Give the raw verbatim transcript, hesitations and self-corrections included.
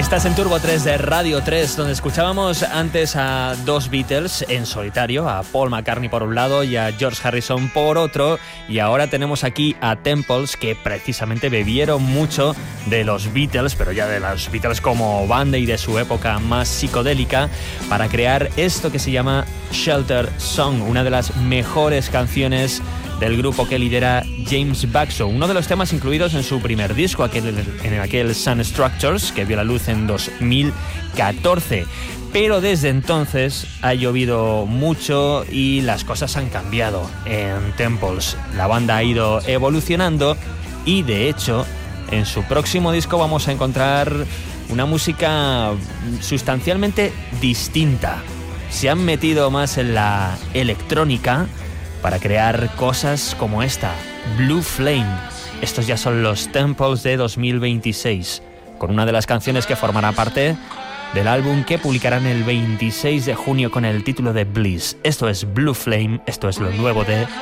Estás en Turbo tres de Radio tres, donde escuchábamos antes a dos Beatles en solitario, a Paul McCartney por un lado y a George Harrison por otro, y ahora tenemos aquí a Temples, que precisamente bebieron mucho de los Beatles, pero ya de los Beatles como banda y de su época más psicodélica, para crear esto que se llama Shelter Song, una de las mejores canciones del grupo que lidera James Baxo, uno de los temas incluidos en su primer disco, aquel, en aquel Sun Structures, que vio la luz en dos mil catorce. Pero desde entonces ha llovido mucho y las cosas han cambiado en Temples. La banda ha ido evolucionando y, de hecho, en su próximo disco vamos a encontrar una música sustancialmente distinta. Se han metido más en la electrónica para crear cosas como esta, Blue Flame. Estos ya son los Temples de dos mil veintiséis, con una de las canciones que formará parte del álbum que publicarán el veintiséis de junio con el título de Bliss. Esto es Blue Flame, esto es lo nuevo de